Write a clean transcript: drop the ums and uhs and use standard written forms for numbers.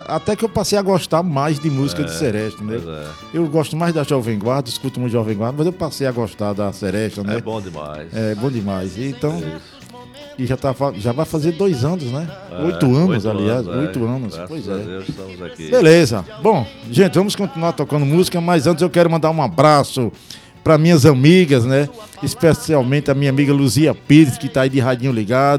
até que eu passei a gostar mais de música de Seresta, né? Eu gosto mais da Jovem Guarda, escuto muito Jovem Guarda, mas eu passei a gostar da Seresta, né? É bom demais. É bom demais. Então, e já vai fazer 2 anos, né? 8 anos, aliás. 8 anos. Graças Pois a é. Deus, estamos aqui. Beleza. Bom, gente, vamos continuar tocando música, mas antes eu quero mandar um abraço para minhas amigas, né? Especialmente a minha amiga Luzia Pires, que está aí de radinho ligado.